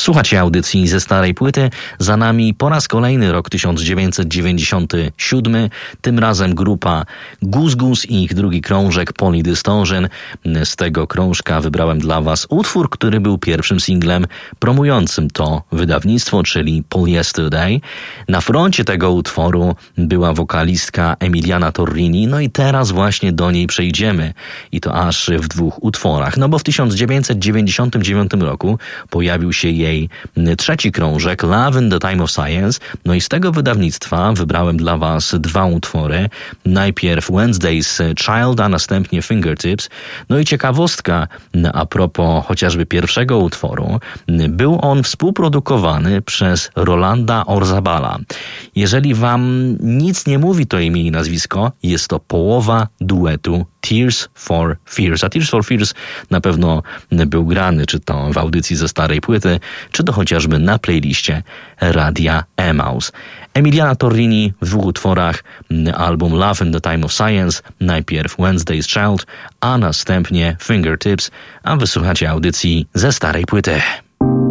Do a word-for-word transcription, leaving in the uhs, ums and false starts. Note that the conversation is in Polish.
Słuchacie audycji ze starej płyty. Za nami po raz kolejny rok tysiąc dziewięćset dziewięćdziesiąty siódmy. Tym razem grupa Goose Goose i ich drugi krążek Polydistortion. Z tego krążka wybrałem dla was utwór, który był pierwszym singlem promującym to wydawnictwo, czyli Polyesterday. Na froncie tego utworu była wokalistka Emiliana Torrini, no i teraz właśnie do niej przejdziemy. I to aż w dwóch utworach. No bo w tysiąc dziewięćset dziewięćdziesiątym dziewiątym roku pojawił się jej trzeci krążek Love in the Time of Science. No i z tego wydawnictwa wybrałem dla was dwa utwory. Najpierw Wednesday's Child, a następnie Fingertips. No i ciekawostka a propos chociażby pierwszego utworu. Był on współprodukowany przez Rolanda Orzabala. Jeżeli wam nic nie mówi to imię i nazwisko, jest to połowa duetu Tears for Fears. A Tears for Fears na pewno był grany, czy to w audycji ze starej płyty, czy to chociażby na playliście Radia Emaus. Emiliana Torrini w dwóch utworach, album Love in the Time of Science, najpierw Wednesday's Child, a następnie Fingertips, a wysłuchacie audycji ze starej płyty.